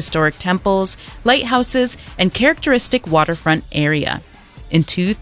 historic temples, lighthouses, and characteristic waterfront area. In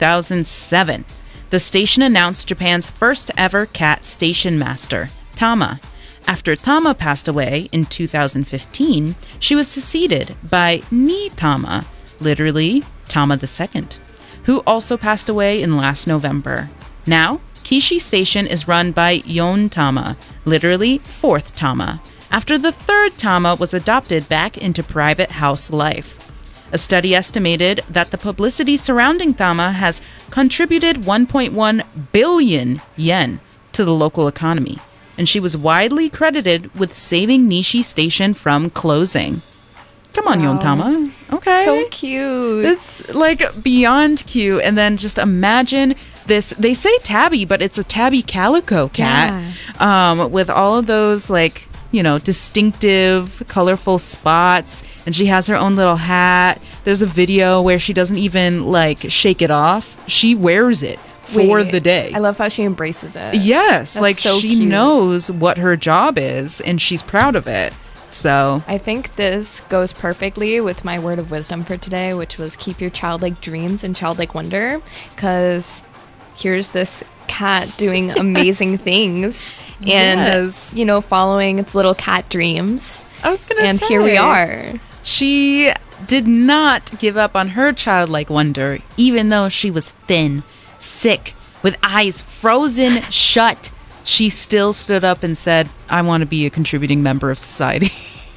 2007, the station announced Japan's first ever cat station master, Tama. After Tama passed away in 2015, she was succeeded by Ni Tama, literally Tama II, who also passed away in last November. Now, Kishi Station is run by Yon Tama, literally fourth Tama, after the third Tama was adopted back into private house life. A study estimated that the publicity surrounding Tama has contributed 1.1 billion yen to the local economy, and she was widely credited with saving Nishi Station from closing. Come on, Yon Tama. Okay. So cute. It's like beyond cute. And then just imagine this. They say tabby, but it's a tabby calico cat. Yeah. With all of those like, you know, distinctive, colorful spots. And she has her own little hat. There's a video where she doesn't even like shake it off. She wears it for the day. I love how she embraces it. Yes. That's like so she cute. knows what her job is and she's proud of it. So I think this goes perfectly with my word of wisdom for today, which was keep your childlike dreams and childlike wonder, because here's this cat doing amazing things and, you know, following its little cat dreams. I was going to say. And here we are. She did not give up on her childlike wonder, even though she was thin, sick, with eyes frozen shut. She still stood up and said, I want to be a contributing member of society.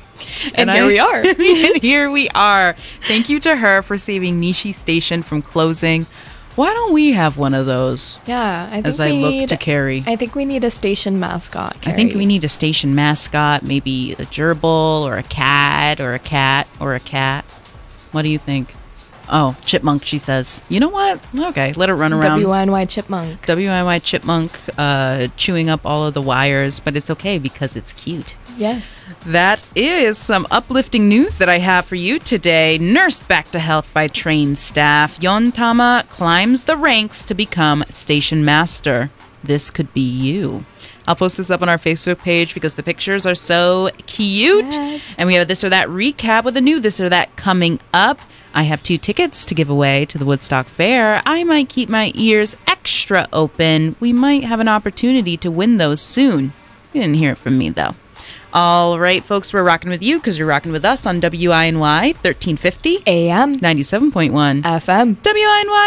And here we are. And here we are. Thank you to her for saving Nishi Station from closing. Why don't we have one of those? Yeah, I think as I look to Carrie. I think we need a station mascot, Carrie. I think we need a station mascot, maybe a gerbil or a cat or a cat or a cat. What do you think? Oh, chipmunk, she says. You know what? Okay, let it run around. WNY chipmunk. WNY chipmunk chewing up all of the wires, but it's okay because it's cute. Yes. That is some uplifting news that I have for you today. Nursed back to health by trained staff, Yon Tama climbs the ranks to become station master. This could be you. I'll post this up on our Facebook page because the pictures are so cute. Yes. And we have a this or that recap with a new this or that coming up. I have 2 tickets to give away to the Woodstock Fair. I might keep my ears extra open. We might have an opportunity to win those soon. You didn't hear it from me, though. All right, folks, we're rocking with you because you're rocking with us on WINY 1350 AM 97.1 FM WINY.